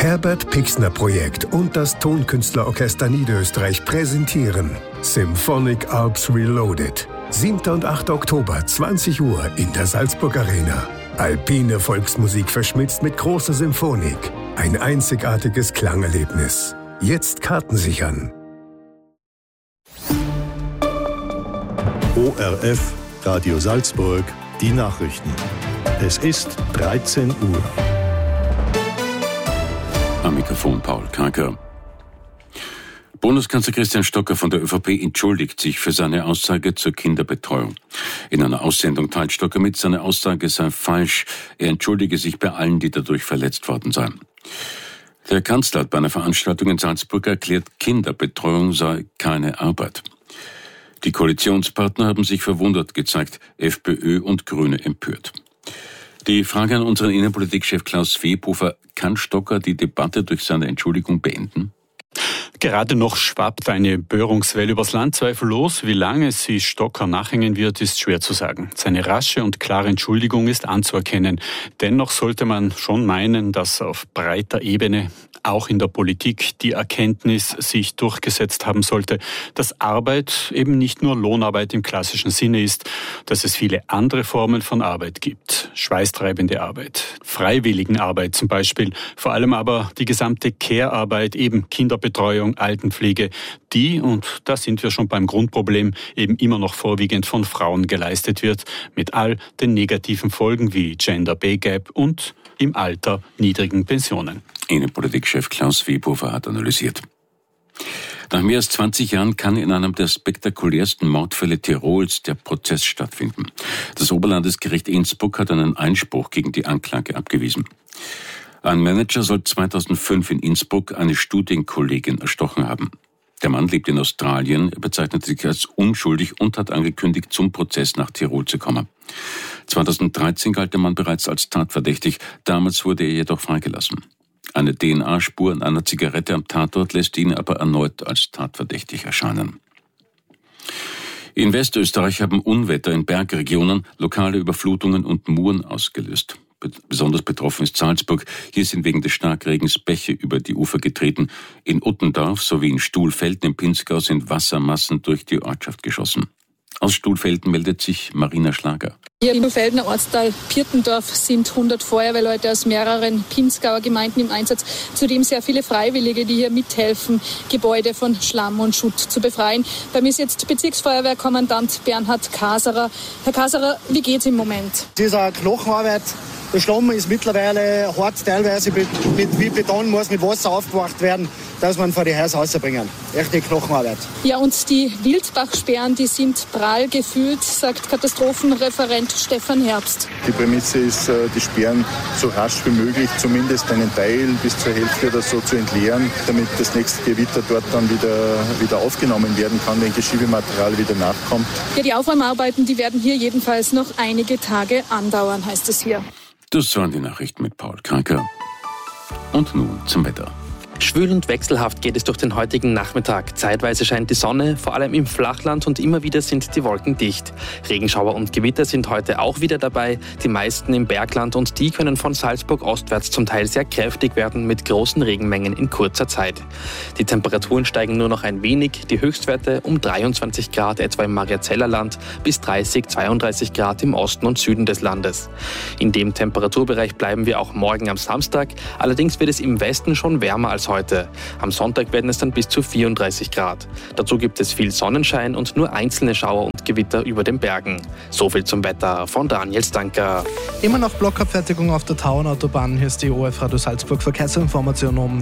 Herbert Pixner Projekt und das Tonkünstlerorchester Niederösterreich präsentieren Symphonic Alps Reloaded. 7. und 8. Oktober, 20 Uhr in der Salzburg Arena. Alpine Volksmusik verschmilzt mit großer Symphonik. Ein einzigartiges Klangerlebnis. Jetzt Karten sichern. ORF, Radio Salzburg, die Nachrichten. Es ist 13 Uhr. Am Mikrofon Paul Karker. Bundeskanzler Christian Stocker von der ÖVP entschuldigt sich für seine Aussage zur Kinderbetreuung. In einer Aussendung teilt Stocker mit, seine Aussage sei falsch. Er entschuldige sich bei allen, die dadurch verletzt worden seien. Der Kanzler hat bei einer Veranstaltung in Salzburg erklärt, Kinderbetreuung sei keine Arbeit. Die Koalitionspartner haben sich verwundert gezeigt, FPÖ und Grüne empört. Die Frage an unseren Innenpolitikchef Klaus Svephofer: Kann Stocker die Debatte durch seine Entschuldigung beenden? Gerade noch schwappt eine Empörungswelle übers Land, zweifellos. Wie lange sie Stocker nachhängen wird, ist schwer zu sagen. Seine rasche und klare Entschuldigung ist anzuerkennen. Dennoch sollte man schon meinen, dass auf breiter Ebene, auch in der Politik, die Erkenntnis sich durchgesetzt haben sollte, dass Arbeit eben nicht nur Lohnarbeit im klassischen Sinne ist, dass es viele andere Formen von Arbeit gibt. Schweißtreibende Arbeit, Freiwilligenarbeit zum Beispiel, vor allem aber die gesamte Care-Arbeit, eben Kinderbetreuung, Altenpflege, die, und da sind wir schon beim Grundproblem, eben immer noch vorwiegend von Frauen geleistet wird, mit all den negativen Folgen wie Gender Pay Gap und im Alter niedrigen Pensionen. Innenpolitikchef Klaus Svephofer hat analysiert. Nach mehr als 20 Jahren kann in einem der spektakulärsten Mordfälle Tirols der Prozess stattfinden. Das Oberlandesgericht Innsbruck hat einen Einspruch gegen die Anklage abgewiesen. Ein Manager soll 2005 in Innsbruck eine Studienkollegin erstochen haben. Der Mann lebt in Australien, bezeichnete sich als unschuldig und hat angekündigt, zum Prozess nach Tirol zu kommen. 2013 galt der Mann bereits als tatverdächtig, damals wurde er jedoch freigelassen. Eine DNA-Spur an einer Zigarette am Tatort lässt ihn aber erneut als tatverdächtig erscheinen. In Westösterreich haben Unwetter in Bergregionen lokale Überflutungen und Muren ausgelöst. Besonders betroffen ist Salzburg. Hier sind wegen des Starkregens Bäche über die Ufer getreten. In Uttendorf sowie in Stuhlfelden im Pinzgau sind Wassermassen durch die Ortschaft geschossen. Aus Stuhlfelden meldet sich Marina Schlager. Hier im Feldener Ortsteil Pirtendorf sind 100 Feuerwehrleute aus mehreren Pinzgauer Gemeinden im Einsatz. Zudem sehr viele Freiwillige, die hier mithelfen, Gebäude von Schlamm und Schutt zu befreien. Bei mir ist jetzt Bezirksfeuerwehrkommandant Bernhard Kaserer. Herr Kaserer, wie geht's im Moment? Das ist eine Knochenarbeit. Der Schlamm ist mittlerweile hart, teilweise wie Beton, muss mit Wasser aufgewacht werden, dass man vor die Häuser rausbringen. Echte Knochenarbeit. Ja, und die Wildbachsperren, die sind prall gefüllt, sagt Katastrophenreferent Stefan Herbst. Die Prämisse ist, die Sperren so rasch wie möglich, zumindest einen Teil bis zur Hälfte oder so zu entleeren, damit das nächste Gewitter dort dann wieder aufgenommen werden kann, wenn Geschiebematerial wieder nachkommt. Ja, die Aufräumarbeiten, die werden hier jedenfalls noch einige Tage andauern, heißt es hier. Das waren die Nachrichten mit Paul Karker. Und nun zum Wetter. Schwül und wechselhaft geht es durch den heutigen Nachmittag. Zeitweise scheint die Sonne, vor allem im Flachland, und immer wieder sind die Wolken dicht. Regenschauer und Gewitter sind heute auch wieder dabei, die meisten im Bergland, und die können von Salzburg ostwärts zum Teil sehr kräftig werden mit großen Regenmengen in kurzer Zeit. Die Temperaturen steigen nur noch ein wenig, die Höchstwerte um 23 Grad etwa im Mariazellerland bis 30-32 Grad im Osten und Süden des Landes. In dem Temperaturbereich bleiben wir auch morgen am Samstag, allerdings wird es im Westen schon wärmer als heute. Am Sonntag werden es dann bis zu 34 Grad. Dazu gibt es viel Sonnenschein und nur einzelne Schauer und Gewitter über den Bergen. So viel zum Wetter von Daniel Stanker. Immer noch Blockabfertigung auf der Tauernautobahn. Hier ist die ORF Radio Salzburg Verkehrsinformation um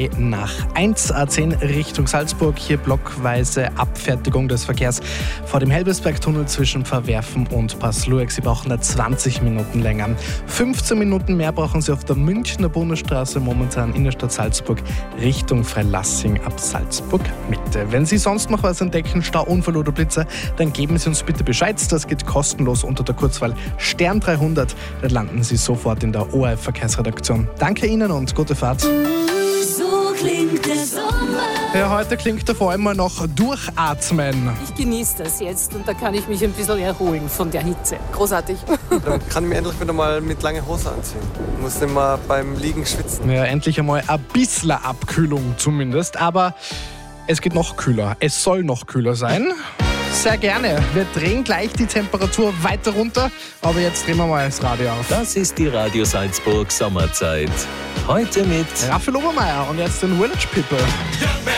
1:03. A10 Richtung Salzburg. Hier blockweise Abfertigung des Verkehrs vor dem Helbesbergtunnel zwischen Verwerfen und Passlueck. Sie brauchen da 20 Minuten länger. 15 Minuten mehr brauchen Sie auf der Münchner Bundesstraße, momentan Innenstadt Salzburg, Richtung Freilassing ab Salzburg Mitte. Wenn Sie sonst noch was entdecken, Stauunfall oder Blitzer, dann geben Sie uns bitte Bescheid. Das geht kostenlos unter der Kurzwahl Stern 300. Da landen Sie sofort in der ORF Verkehrsredaktion. Danke Ihnen und gute Fahrt. So klingt der Sommer. Ja, heute klingt er vor allem mal noch durchatmen. Ich genieße das jetzt und da kann ich mich ein bisschen erholen von der Hitze. Großartig. Dann kann ich mir endlich wieder mal mit lange Hose anziehen. Muss nicht mal beim Liegen schwitzen. Ja, endlich einmal ein bisschen Abkühlung zumindest. Aber es geht noch kühler. Es soll noch kühler sein. Sehr gerne. Wir drehen gleich die Temperatur weiter runter. Aber jetzt drehen wir mal das Radio auf. Das ist die Radio Salzburg Sommerzeit. Heute mit Raphael Obermeier und jetzt den Village People.